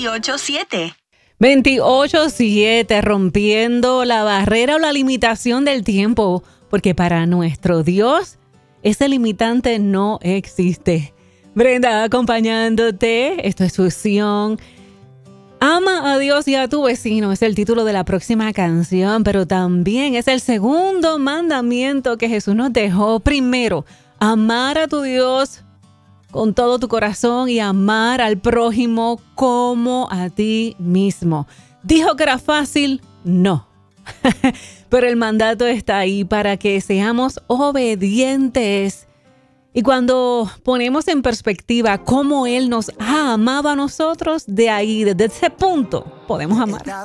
28-7. 28-7, rompiendo la barrera o la limitación del tiempo, porque para nuestro Dios ese limitante no existe. Brenda, acompañándote, esto es Fusión. Ama a Dios y a tu vecino, es el título de la próxima canción, pero también es el segundo mandamiento que Jesús nos dejó. Primero, amar a tu Dios con todo tu corazón y amar al prójimo como a ti mismo. ¿Dijo que era fácil? No. Pero el mandato está ahí para que seamos obedientes. Y cuando ponemos en perspectiva cómo Él nos ha amado a nosotros, de ahí, desde ese punto, podemos amar.